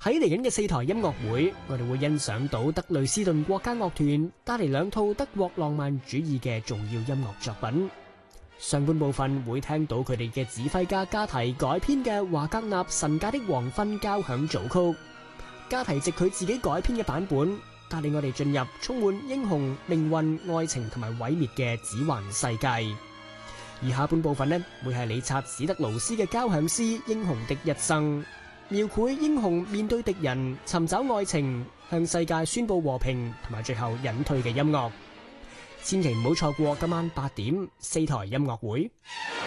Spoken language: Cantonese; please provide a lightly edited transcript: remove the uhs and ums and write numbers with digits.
喺嚟緊嘅4台音樂會，我哋會欣賞到德累斯頓國家樂團帶嚟2套德國浪漫主義嘅重要音樂作品。上半部分會聽到佢哋嘅指揮家加提改編嘅華格納《神界的黃昏》交響組曲。加提藉佢自己改編嘅版本，帶領我哋進入充滿英雄、命運、愛情同埋毀滅嘅指環世界。而下半部分呢，會係理察史特勞斯嘅交響詩《英雄的一生》。描繪英雄面對敵人、尋找愛情、向世界宣佈和平同埋最後隱退嘅音樂，千祈唔好錯過今晚8點4台音樂會。